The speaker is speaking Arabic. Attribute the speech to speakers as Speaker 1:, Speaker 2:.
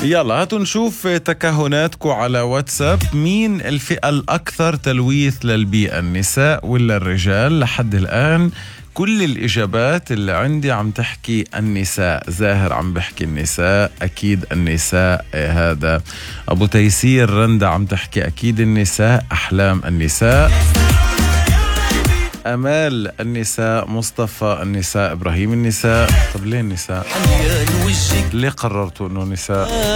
Speaker 1: يلا هاتوا نشوف تكهناتكم على واتساب. مين الفئة الأكثر تلويث للبيئة، النساء ولا الرجال؟ لحد الآن كل الإجابات اللي عندي عم تحكي النساء. زاهر عم بحكي النساء، أكيد النساء. هذا أبو تيسير رندا عم تحكي أكيد النساء. أحلام النساء. أمال النساء. مصطفى النساء. إبراهيم النساء. طب ليه النساء؟ ليه قررتوا أنه نساء؟